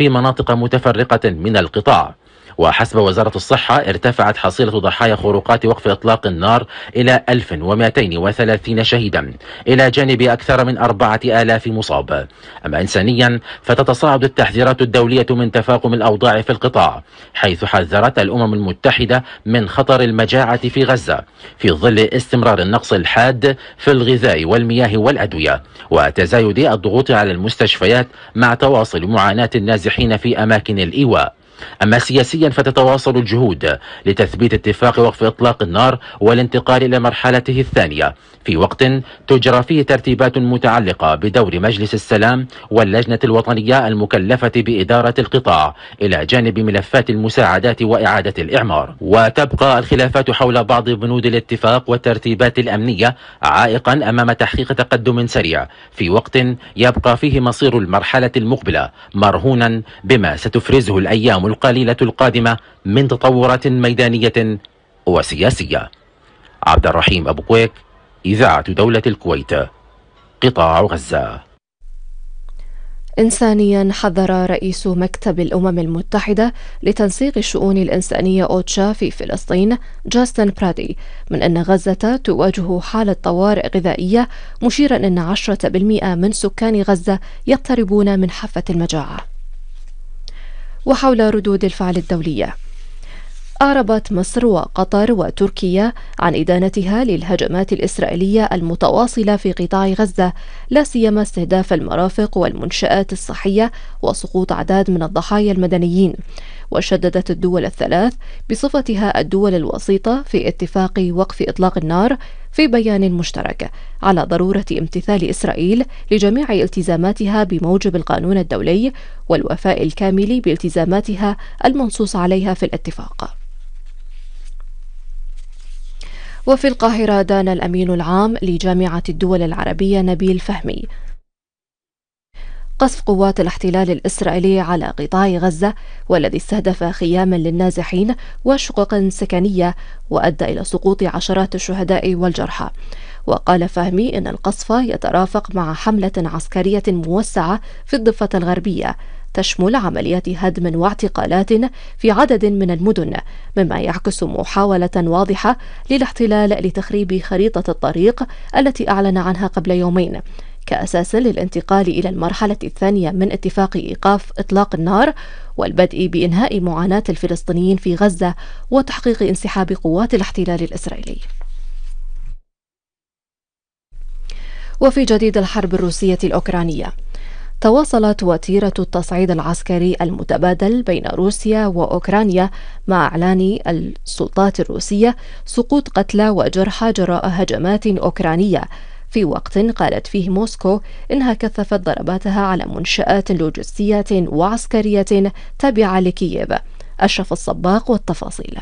في مناطق متفرقة من القطاع. وحسب وزارة الصحة ارتفعت حصيلة ضحايا خروقات وقف إطلاق النار إلى 1230 شهيدا، إلى جانب أكثر من 4000 مصاب. أما إنسانيا فتتصاعد التحذيرات الدولية من تفاقم الأوضاع في القطاع، حيث حذرت الأمم المتحدة من خطر المجاعة في غزة في ظل استمرار النقص الحاد في الغذاء والمياه والأدوية، وتزايد الضغوط على المستشفيات مع تواصل معاناة النازحين في أماكن الإيواء. أما سياسيا فتتواصل الجهود لتثبيت اتفاق وقف إطلاق النار والانتقال إلى مرحلته الثانية، في وقت تجرى فيه ترتيبات متعلقة بدور مجلس السلام واللجنة الوطنية المكلفة بإدارة القطاع، إلى جانب ملفات المساعدات وإعادة الإعمار. وتبقى الخلافات حول بعض بنود الاتفاق والترتيبات الأمنية عائقا أمام تحقيق تقدم سريع، في وقت يبقى فيه مصير المرحلة المقبلة مرهونا بما ستفرزه الأيام القليلة القادمة من تطورات ميدانية وسياسية. عبد الرحيم أبو كويك، إذاعة دولة الكويت، قطاع غزة. إنسانيا، حذر رئيس مكتب الأمم المتحدة لتنسيق الشؤون الإنسانية أوتشا في فلسطين جاستن برادي من أن غزة تواجه حالة طوارئ غذائية، مشيرا أن 10% من سكان غزة يقتربون من حافة المجاعة. وحول ردود الفعل الدولية، أعربت مصر وقطر وتركيا عن إدانتها للهجمات الإسرائيلية المتواصلة في قطاع غزة، لا سيما استهداف المرافق والمنشآت الصحية وسقوط أعداد من الضحايا المدنيين. وشددت الدول الثلاث بصفتها الدول الوسيطة في اتفاق وقف إطلاق النار في بيان مشترك على ضرورة امتثال إسرائيل لجميع التزاماتها بموجب القانون الدولي والوفاء الكامل بالتزاماتها المنصوص عليها في الاتفاق. وفي القاهرة دان الأمين العام لجامعة الدول العربية نبيل فهمي قصف قوات الاحتلال الإسرائيلي على قطاع غزة، والذي استهدف خياما للنازحين وشقق سكنية وأدى إلى سقوط عشرات الشهداء والجرحى. وقال فهمي إن القصف يترافق مع حملة عسكرية موسعة في الضفة الغربية تشمل عمليات هدم واعتقالات في عدد من المدن، مما يعكس محاولة واضحة للاحتلال لتخريب خريطة الطريق التي أعلن عنها قبل يومين كأساس للانتقال إلى المرحلة الثانية من اتفاق إيقاف إطلاق النار والبدء بإنهاء معاناة الفلسطينيين في غزة وتحقيق انسحاب قوات الاحتلال الإسرائيلي. وفي جديد الحرب الروسية الأوكرانية، تواصلت وتيرة التصعيد العسكري المتبادل بين روسيا وأوكرانيا مع إعلان السلطات الروسية سقوط قتلى وجرحى جراء هجمات أوكرانية، في وقت قالت فيه موسكو إنها كثفت ضرباتها على منشآت لوجستية وعسكرية تابعة لكييف. أشرف الصباغ والتفاصيل.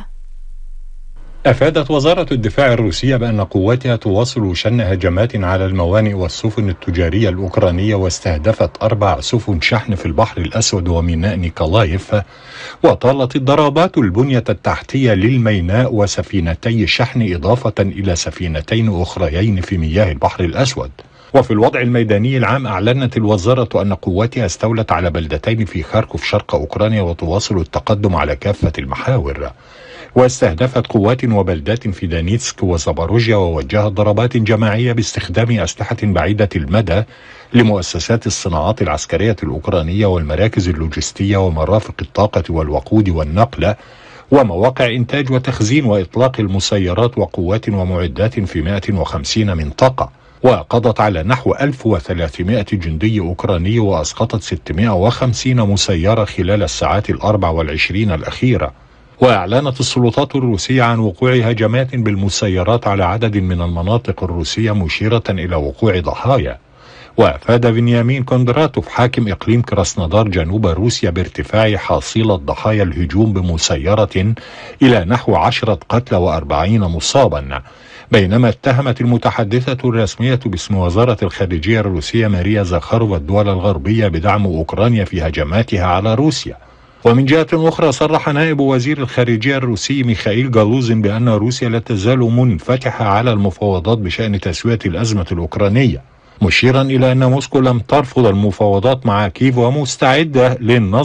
أفادت وزارة الدفاع الروسية بأن قواتها تواصل شن هجمات على الموانئ والسفن التجارية الأوكرانية، واستهدفت 4 سفن شحن في البحر الأسود وميناء نيكولايف. وطالت الضربات البنية التحتية للميناء وسفينتي الشحن، إضافة إلى سفينتين أخريين في مياه البحر الأسود. وفي الوضع الميداني العام، أعلنت الوزارة أن قواتها استولت على بلدتين في خاركوف شرق أوكرانيا وتواصل التقدم على كافة المحاور. واستهدفت قوات وبلدات في دانيتسك وزاباروجيا، ووجهت ضربات جماعية باستخدام أسلحة بعيدة المدى لمؤسسات الصناعات العسكرية الأوكرانية والمراكز اللوجستية ومرافق الطاقة والوقود والنقل ومواقع إنتاج وتخزين وإطلاق المسيرات وقوات ومعدات في 150 منطقة. وقضت على نحو 1300 جندي أوكراني، وأسقطت 650 مسيرة خلال الساعات 24 الأخيرة. وأعلنت السلطات الروسية عن وقوع هجمات بالمسيرات على عدد من المناطق الروسية، مشيرة إلى وقوع ضحايا. وأفاد بنيامين كوندراتوف حاكم إقليم كراسنودار جنوب روسيا بارتفاع حاصيل ضحايا الهجوم بمسيرة إلى نحو 10 قتلى و40 مصابا، بينما اتهمت المتحدثة الرسمية باسم وزارة الخارجية الروسية ماريا زاخاروفا الدول الغربية بدعم أوكرانيا في هجماتها على روسيا. ومن جهة أخرى، صرح نائب وزير الخارجية الروسي ميخائيل جالوزين بأن روسيا لا تزال منفتحة على المفاوضات بشأن تسوية الأزمة الأوكرانية، مشيرا إلى أن موسكو لم ترفض المفاوضات مع كييف ومستعدة للنظر